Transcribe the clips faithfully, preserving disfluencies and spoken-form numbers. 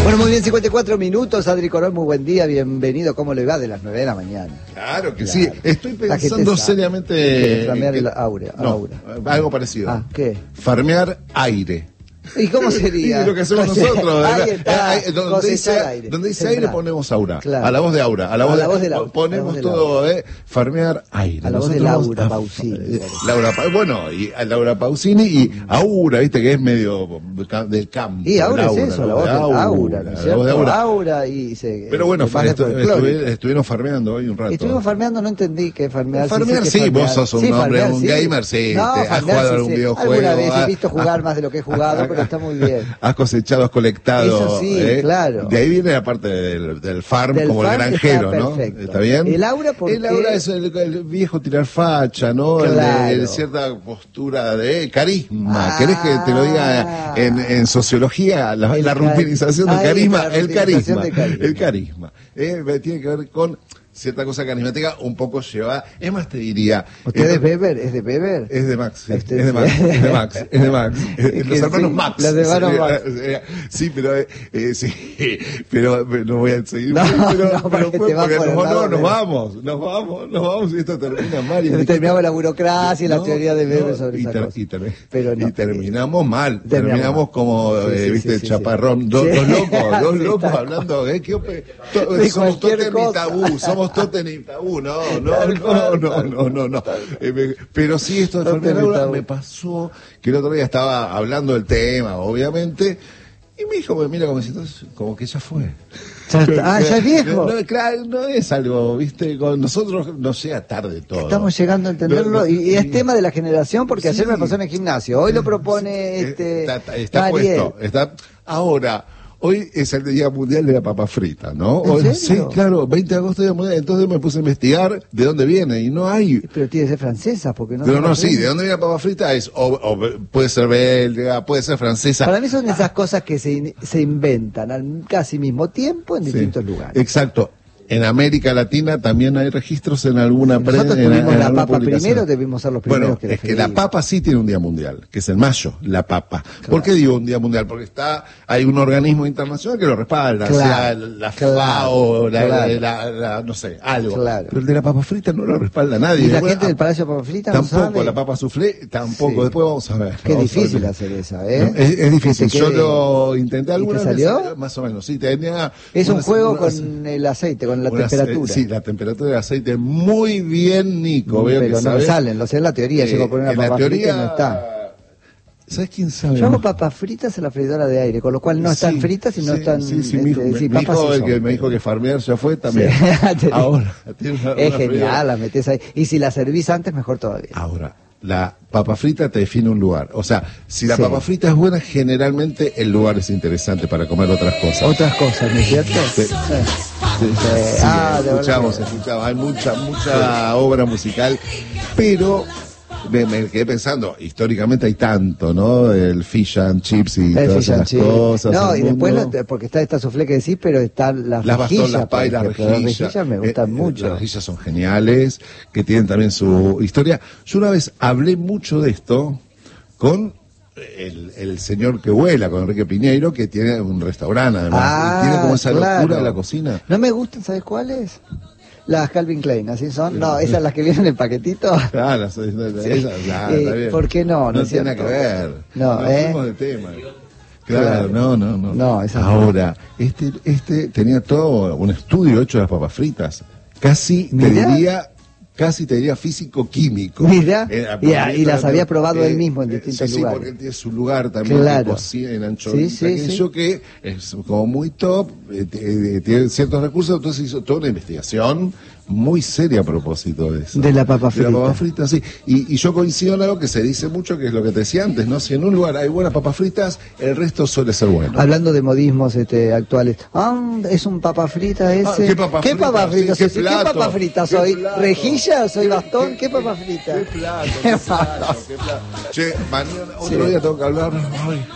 Bueno, muy bien, cincuenta y cuatro minutos. Adri Corol, muy buen día, bienvenido. ¿Cómo le va? De las nueve de la mañana. Claro que claro. sí. Estoy pensando seriamente... Farmear que, el aura, no, aura. Algo parecido. Ah, ¿qué? Farmear aire. ¿Y cómo sería? Y lo que hacemos nosotros. Ahí está, eh, donde dice aire, donde dice aire ponemos aura. Claro. A la voz de aura. A la voz, a la de, voz de la, ponemos voz todo, eh, farmear aire. A la voz nosotros de Laura a, Pausini. Laura, bueno, y a Laura Pausini y aura, viste que es medio del campo. Y aura Laura, es eso, la voz de aura, aura, ¿no es cierto? la voz de aura. Aura y se, Pero bueno, fue estu estu estuvieron farmeando hoy un rato. Estuvimos farmeando, no entendí que farmear. Farmear sí, sí, sí vos sos un sí, hombre, farmear, un sí. gamer, sí. No, te, has jugado sí, algún sí. videojuego. Alguna vez he has, visto jugar has, más de lo que he jugado, has, pero está muy bien. Has cosechado, has colectado. Eso sí, ¿eh? claro. De ahí viene la parte del, del farm, del como farm el granjero, está ¿no? Perfecto. ¿Está bien? El aura, ¿por El aura es el, el viejo tirar facha, ¿no? Claro. El de, de cierta postura de carisma. Ah, ¿querés que te lo diga en, en sociología? La, la rutinización del carisma. El carisma. El carisma. Eh, tiene que ver con cierta cosa carismática un poco llevada. Es más, te diría... ¿Usted es de Weber? ¿Es de Weber? Es de Max, sí. Este, es de Max, es de Max, es de Max. Es los hermanos sí, Max. Los hermanos sí, Max. Sí, pero, eh, sí, pero no voy a seguir. No, pero, no, pero fue va porque por no, no, lado, nos vamos, nos vamos, nos vamos y esto termina mal. Y terminamos la burocracia y no, la teoría de Weber no, sobre y esa ter, cosa. Y, ter, pero no, y terminamos mal, terminamos, terminamos como, sí, eh, sí, viste, sí, sí, chaparrón, sí. dos, Sí. dos locos, dos Sí, locos está. hablando, ¿eh? ¿Qué, to, somos totem y tabú, somos totem y tabú. No, no, no, no, no, no, no. Eh, me, pero sí, esto de farmear aura me pasó que el otro día estaba hablando del tema, obviamente, y mi hijo me mira como diciendo, como que ya fue. Ya está. Ah, ya es viejo. No, claro, no es algo, viste, con nosotros no sea tarde todo. Estamos llegando a entenderlo no, no, y, y es tema de la generación porque sí. Ayer me pasó en el gimnasio, hoy lo propone sí. este Está, está puesto, está ahora. Hoy es el Día Mundial de la Papa Frita, ¿no? ¿En serio? Sí, claro, veinte de agosto Día Mundial. Entonces me puse a investigar de dónde viene y no hay. Pero tiene que ser francesa, porque no. Pero no, sí, de dónde viene la papa frita es, o, o puede ser belga, puede ser francesa. Para mí son esas cosas que se, se inventan al casi mismo tiempo en distintos sí, lugares. Exacto. En América Latina también hay registros en alguna prensa. Nosotros tuvimos en, en la papa primero, debimos ser los primeros bueno, que es que la papa sí tiene un día mundial, que es en mayo, la papa. Claro. ¿Por qué digo un día mundial? Porque está, hay un organismo internacional que lo respalda, claro. sea la claro. FAO, la, claro. la, la, la, no sé, algo. Claro. Pero el de la papa frita no lo respalda nadie. ¿Y la bueno, gente del Palacio de Papa Frita tampoco, no sabe? la papa soufflé, tampoco. Sí. Después vamos a ver. Qué vamos difícil a hacer esa, ¿eh? No, es, es difícil. Yo quede... lo intenté alguna vez. ¿Y te salió? Vez, más o menos, sí. Tenía es un juego una, con el aceite, con la una, temperatura. Sí, la temperatura del aceite. Muy bien, Nico. Veo pero que no sabes. me salen, lo sé en la teoría. Eh, llego a poner una papa teoría... frita y no está. ¿Sabes quién sabe? Yo hago papas fritas en la freidora de aire, con lo cual no están sí, fritas y no sí, están... Sí, sí, este, mi hijo, sí, mi hijo el que me dijo que farmear ya fue también. Sí. Ahora, tiene una, es una genial, freidora. la metes ahí. Y si la servís antes, mejor todavía. Ahora, la papa frita te define un lugar. O sea, si la sí. papa frita es buena, generalmente el lugar es interesante para comer otras cosas. Otras cosas, ¿no es cierto? Sí. Sí. Sí, sí, ah, escuchamos, escuchamos. Hay mucha, mucha sí. obra musical, pero me, me quedé pensando, históricamente hay tanto, ¿no? El fish and chips y el todas esas chip. cosas. No, y después, lo, porque está esta soufflé que decís, pero están las, las rejillas. Las bastón, las rejillas. Las rejillas me gustan eh, mucho. Las rejillas son geniales, que tienen también su historia. Yo una vez hablé mucho de esto con El, el señor que vuela, con Enrique Piñeiro, que tiene un restaurante además, ah, y tiene como esa claro. locura de la cocina. No me gustan, ¿sabes cuáles? Las Calvin Klein, ¿así son? No, esas las que vienen en el paquetito. Claro, esas, esas, sí. esas claro, eh, está bien. ¿Por qué no? No, no tiene nada que ver. No, no ¿eh? de tema. Claro, claro, no, no, no. no Ahora, no. este, este tenía todo un estudio hecho de las papas fritas. Casi ¿Mirá? te diría... Casi te diría físico-químico. Mira, eh, yeah, y las había probado eh, él mismo en distintos sí, sí, lugares. porque él tiene su lugar también, claro. que cocina en anchovita, sí, sí, aquello sí. que es como muy top, eh, tiene ciertos recursos, entonces hizo toda una investigación muy seria a propósito de eso. De la papa frita. De la papa frita, sí. Y, y yo coincido en algo que se dice mucho, que es lo que te decía antes, ¿no? Si en un lugar hay buenas papas fritas, el resto suele ser bueno. Hablando de modismos este, actuales. Ah, es un papa frita ese. Ah, ¿Qué papa ¿Qué frita? Papa frita Sí, ¿qué, soy? plato? ¿Qué papa frita ¿Qué soy? plato? ¿Rejilla? ¿Soy bastón? ¿Qué, ¿Qué papa frita? ¿Qué plato? ¿Qué plato? ¿Qué plato? Che, mañana, otro sí. día tengo que hablar. Ay.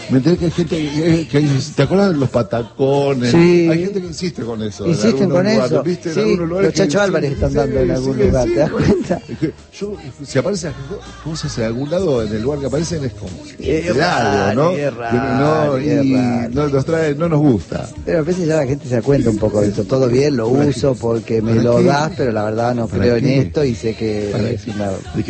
Me enteré que hay gente que, que ¿te acuerdas de los patacones? Sí. Hay gente que insiste con eso. Insisten con lugares, eso. ¿viste? Sí, los Chacho Álvarez están sí, dando en algún sí, lugar, sí, ¿te das cuenta? Es que yo, si aparece cosas en algún lado, en el lugar que aparecen, es como es es algo, ¿no? Es raro, no, es y raro. no nos trae, no nos gusta. Pero a veces ya la gente se da cuenta un poco de eso. Todo bien, lo uso porque me lo das, pero la verdad no creo en esto y sé que es una